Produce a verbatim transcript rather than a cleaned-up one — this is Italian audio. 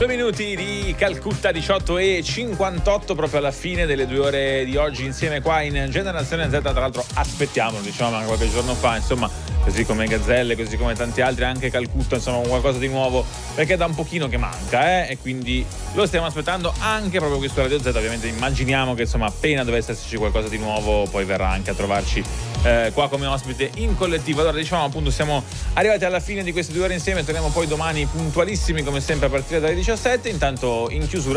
Due minuti di Calcutta, diciotto e cinquantotto, proprio alla fine delle due ore di oggi insieme qua in Generazione Z. Tra l'altro aspettiamo, diciamo anche qualche giorno fa, insomma, così come Gazzelle, così come tanti altri, anche Calcutta, insomma, qualcosa di nuovo, perché da un pochino che manca, eh? E quindi lo stiamo aspettando anche proprio qui su Radio Z. Ovviamente immaginiamo che, insomma, appena dovesse esserci qualcosa di nuovo, poi verrà anche a trovarci eh, qua come ospite in collettivo. Allora, diciamo, appunto, siamo arrivati alla fine di queste due ore insieme. Torniamo poi domani puntualissimi come sempre a partire dalle diciassette. Intanto in chiusura